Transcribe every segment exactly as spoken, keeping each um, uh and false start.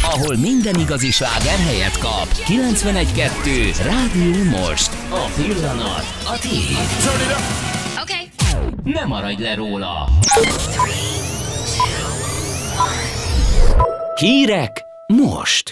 ahol minden igazi sláger helyet kap. kilencvenegy kettő Rádió Most. A pillanat a tiéd. Okay. Ne maradj le róla. Hírek most.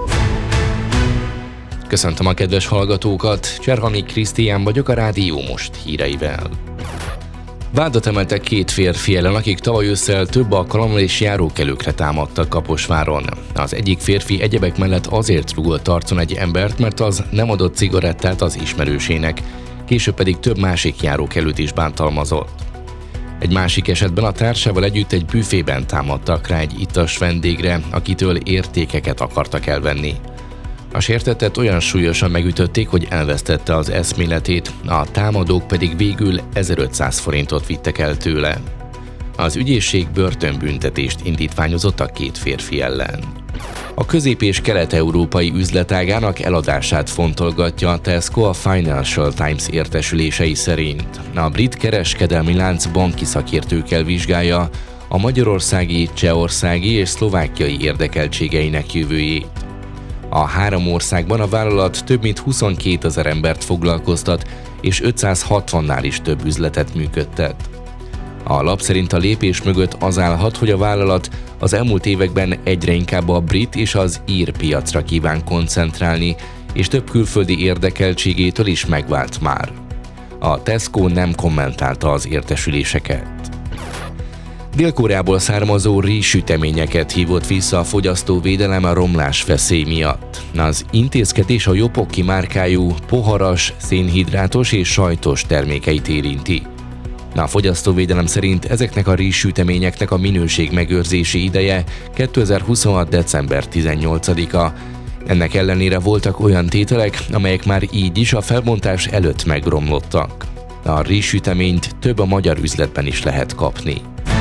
Köszöntöm a kedves hallgatókat, Cserhani Krisztián vagyok a Rádió Most híreivel. Vádat emeltek két férfi ellen, akik tavaly ősszel több alkalommal és járókelőkre támadtak Kaposváron. Az egyik férfi egyebek mellett azért rúgott arcon egy embert, mert az nem adott cigarettát az ismerősének, később pedig több másik járókelőt is bántalmazott. Egy másik esetben a társával együtt egy büfében támadtak rá egy ittas vendégre, akitől értékeket akartak elvenni. A sértettet olyan súlyosan megütötték, hogy elvesztette az eszméletét, a támadók pedig végül ezerötszáz forintot vittek el tőle. Az ügyészség börtönbüntetést indítványozott a két férfi ellen. A közép- és kelet-európai üzletágának eladását fontolgatja a Tesco a Financial Times értesülései szerint. A brit kereskedelmi lánc banki szakértőkkel vizsgálja a magyarországi, csehországi és szlovákiai érdekeltségeinek jövőjét. A három országban a vállalat több mint huszonkétezer embert foglalkoztat, és ötszázhatvannál is több üzletet működtet. A lap szerint a lépés mögött az állhat, hogy a vállalat az elmúlt években egyre inkább a brit és az ír piacra kíván koncentrálni, és több külföldi érdekeltségétől is megvált már. A Tesco nem kommentálta az értesüléseket. Dél-Koreából származó rizssüteményeket hívott vissza a fogyasztóvédelem a romlás veszély miatt. Az intézkedés a Jopoki márkájú poharas, szénhidrátos és sajtos termékeit érinti. A fogyasztóvédelem szerint ezeknek a rizssüteményeknek a minőség megőrzési ideje kétezer-huszonhat. december tizennyolcadika. Ennek ellenére voltak olyan tételek, amelyek már így is a felbontás előtt megromlottak. A rizssüteményt több a magyar üzletben is lehet kapni.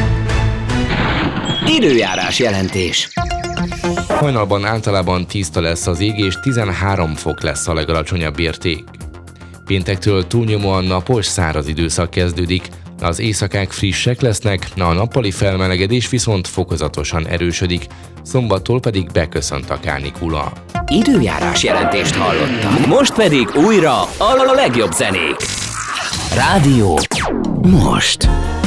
Időjárás jelentés. Hajnalban általában tiszta lesz az ég, és tizenhárom fok lesz a legalacsonyabb érték. Péntektől túlnyomóan napos, száraz időszak kezdődik, az éjszakák frissek lesznek, a nappali felmelegedés viszont fokozatosan erősödik, szombattól pedig beköszönt a kánikula. Időjárás jelentést hallottak. Most pedig újra a legjobb zenék. Rádió Most.